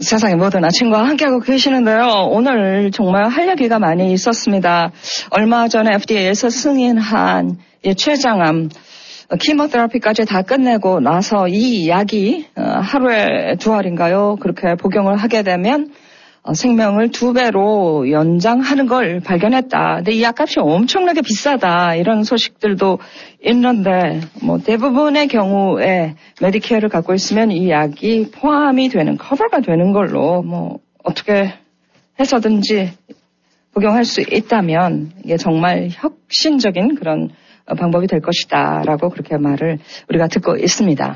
세상의 모든 아침과 함께하고 계시는데요. 오늘 정말 할 얘기가 많이 있었습니다. 얼마 전에 FDA에서 승인한 췌장암 키모테라피까지 다 끝내고 나서 이 약이 하루에 2알인가요? 그렇게 복용을 하게 되면 생명을 2배로 연장하는 걸 발견했다. 근데 이 약값이 엄청나게 비싸다. 이런 소식들도 있는데 대부분의 경우에 메디케어를 갖고 있으면 이 약이 포함이 되는, 커버가 되는 걸로 어떻게 해서든지 복용할 수 있다면 이게 정말 혁신적인 그런 방법이 될 것이다라고 그렇게 말을 우리가 듣고 있습니다.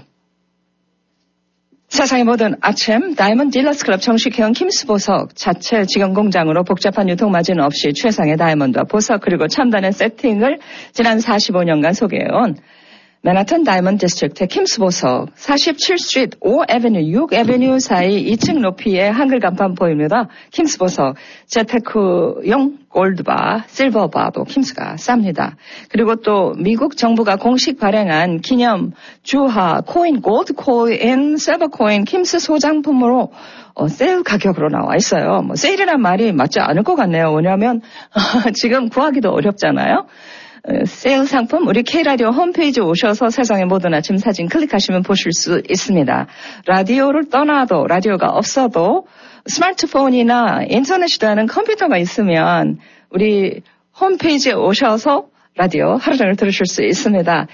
세상의 모든 아침 다이몬드 딜러스 클럽 정식 회원 킴스 보석 자체 직영 공장으로 복잡한 유통 마진 없이 최상의 다이몬드와 보석 그리고 첨단의 세팅을 지난 45년간 소개해온 맨하튼 다이몬드 디스트릭트의 킴스 보석 47스트리트 5에베뉴 6에베뉴 사이 2층 높이의 한글 간판 보입니다. 킴스 보석 재테크용 골드바, 실버바도 킴스가 쌉니다. 그리고 또 미국 정부가 공식 발행한 기념 주화 코인, 골드 코인, 실버 코인 킴스 소장품으로 세일 가격으로 나와 있어요. 세일이란 말이 맞지 않을 것 같네요. 왜냐하면 지금 구하기도 어렵잖아요. 세일 상품 우리 K라디오 홈페이지 오셔서 세상의 모든 아침 사진 클릭하시면 보실 수 있습니다. 라디오를 떠나도 라디오가 없어도 스마트폰이나 인터넷이 되는 컴퓨터가 있으면 우리 홈페이지에 오셔서 라디오 하루 종일 들으실 수 있습니다.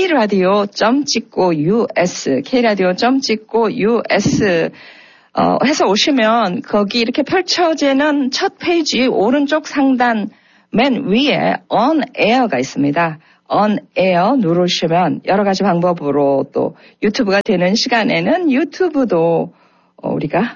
kradio.us kradio.us 해서 오시면 거기 이렇게 펼쳐지는 첫 페이지 오른쪽 상단 맨 위에 On Air가 있습니다. On Air 누르시면 여러 가지 방법으로 또 유튜브가 되는 시간에는 유튜브도 우리가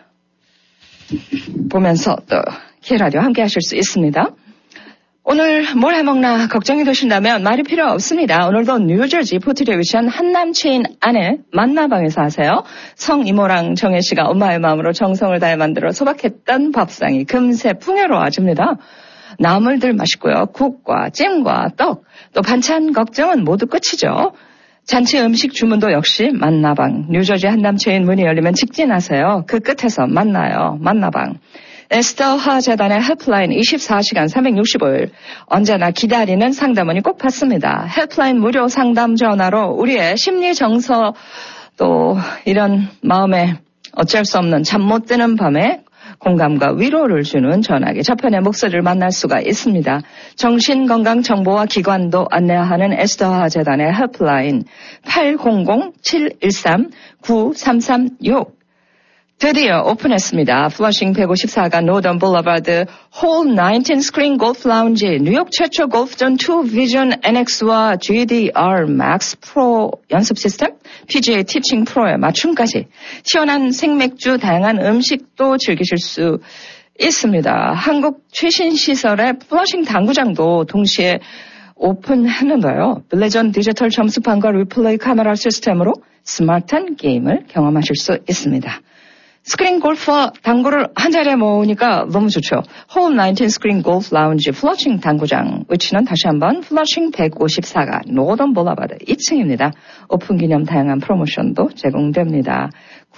보면서 또 K라디오 함께 하실 수 있습니다. 오늘 뭘 해먹나 걱정이 되신다면 말이 필요 없습니다. 오늘도 뉴저지 포트리에 위치한 한남체인 안에 만나방에서 하세요. 성이모랑 정혜씨가 엄마의 마음으로 정성을 다해 만들어 소박했던 밥상이 금세 풍요로워집니다. 나물들 맛있고요. 국과 찜과 떡, 또 반찬 걱정은 모두 끝이죠. 잔치 음식 주문도 역시 만나방. 뉴저지 한남체인 문이 열리면 직진하세요. 그 끝에서 만나요. 만나방. 에스더하 재단의 헬프라인 24시간 365일 언제나 기다리는 상담원이 꼭 받습니다. 헬프라인 무료 상담 전화로 우리의 심리 정서 또 이런 마음에 어쩔 수 없는 잠 못 드는 밤에 공감과 위로를 주는 전화기 저편의 목소리를 만날 수가 있습니다. 정신건강 정보와 기관도 안내하는 에스더하 재단의 헬프라인 800-713-9336 드디어 오픈했습니다. 플러싱 154가 노던 볼러바드 홀 19 스크린 골프 라운지 뉴욕 최초 골프존 2 비전 NX와 GDR Max 프로 연습 시스템 PGA 티칭 프로에 맞춤까지 시원한 생맥주 다양한 음식도 즐기실 수 있습니다. 한국 최신 시설의 플러싱 당구장도 동시에 오픈했는데요. 블레전 디지털 점수판과 리플레이 카메라 시스템으로 스마트한 게임을 경험하실 수 있습니다. 스크린 골프와 당구를 한 자리에 모으니까 너무 좋죠. 홀 19 스크린 골프 라운지 플러싱 당구장 위치는 다시 한번 플러싱 154가 노던 볼라바드 2층입니다. 오픈 기념 다양한 프로모션도 제공됩니다.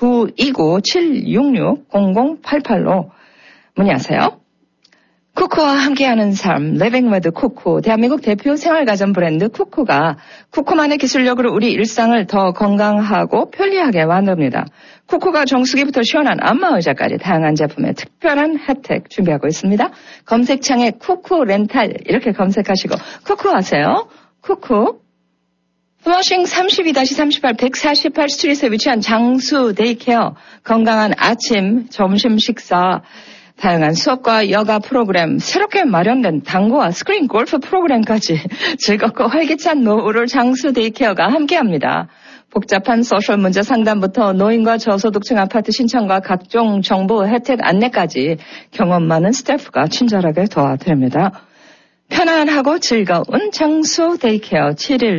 929-766-0088로 문의하세요. 쿠쿠와 함께하는 삶, 리빙 위드 쿠쿠, 대한민국 대표 생활가전 브랜드 쿠쿠가 쿠쿠만의 기술력으로 우리 일상을 더 건강하고 편리하게 만듭니다. 쿠쿠가 정수기부터 시원한 안마의자까지 다양한 제품의 특별한 혜택 준비하고 있습니다. 검색창에 쿠쿠 렌탈 이렇게 검색하시고 쿠쿠 하세요. 쿠쿠. 플러싱 32-38 148 스트리트에 위치한 장수 데이케어, 건강한 아침, 점심 식사, 다양한 수업과 여가 프로그램, 새롭게 마련된 당구와 스크린 골프 프로그램까지 즐겁고 활기찬 노후를 장수 데이케어가 함께합니다. 복잡한 소셜 문제 상담부터 노인과 저소득층 아파트 신청과 각종 정보 혜택 안내까지 경험 많은 스태프가 친절하게 도와드립니다. 편안하고 즐거운 장수 데이케어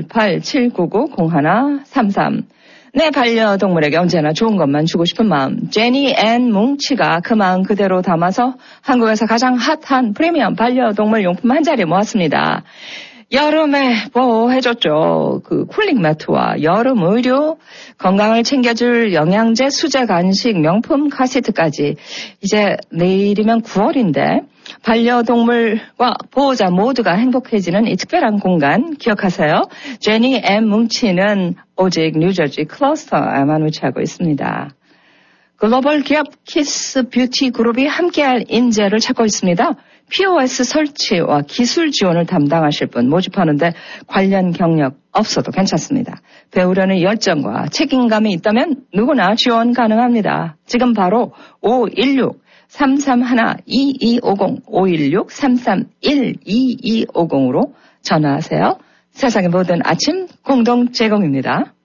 718-799-0133 내 반려동물에게 언제나 좋은 것만 주고 싶은 마음. 제니 앤 뭉치가 그 마음 그대로 담아서 한국에서 가장 핫한 프리미엄 반려동물 용품 한 자리에 모았습니다. 여름에 보호해줬죠. 그 쿨링 매트와 여름 의류, 건강을 챙겨줄 영양제, 수제 간식, 명품 카시트까지. 이제 내일이면 9월인데 반려동물과 보호자 모두가 행복해지는 이 특별한 공간 기억하세요. 제니 M 뭉치는 오직 뉴저지 클러스터에만 위치하고 있습니다. 글로벌 기업 키스 뷰티 그룹이 함께할 인재를 찾고 있습니다. POS 설치와 기술 지원을 담당하실 분 모집하는데 관련 경력 없어도 괜찮습니다. 배우려는 열정과 책임감이 있다면 누구나 지원 가능합니다. 지금 바로 516-331-2250, 516-331-2250으로 전화하세요. 세상의 모든 아침 공동 제공입니다.